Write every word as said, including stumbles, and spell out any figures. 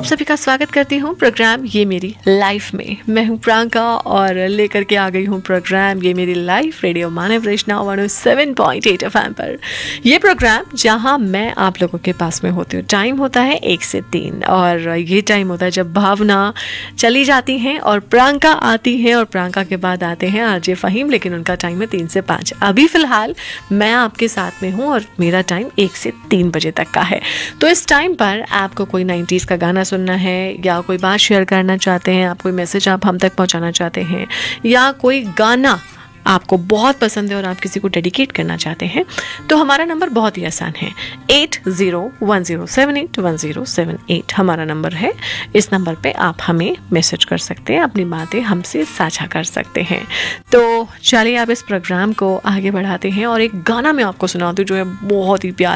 सभी का स्वागत करती हूँ प्रोग्राम ये मेरी लाइफ में। मैं हूँ प्रियंका और लेकर के आ गई हूँ प्रोग्राम ये मेरी लाइफ रेडियो मानव रचना one O seven point eight F M पर। ये प्रोग्राम जहाँ मैं आप लोगों के पास में होती हूँ। टाइम होता है एक से तीन और ये टाइम होता है जब भावना चली जाती हैं और प्रियंका आती है और प्रियंका के बाद आते हैं आरजे फहीम, लेकिन उनका टाइम है तीन से पाँच। अभी फ़िलहाल मैं आपके साथ में हूँ और मेरा टाइम एक से तीन बजे तक का है। तो इस टाइम पर आपको कोई नाइन्टीज़ का गाना सुनना है या कोई बात शेयर करना चाहते हैं, आप कोई मैसेज आप हम तक पहुंचाना चाहते हैं या कोई गाना आपको बहुत पसंद है और आप किसी को डेडिकेट करना चाहते हैं, तो हमारा नंबर बहुत ही आसान है। Eight zero one zero seven eight one zero seven eight हमारा नंबर है। इस नंबर पे आप हमें मैसेज कर सकते हैं, अपनी बातें हमसे साझा कर सकते हैं। तो चलिए आप इस प्रोग्राम को आगे बढ़ाते हैं और एक गाना मैं आपको सुनाती हूँ जो है बहुत ही प्यारा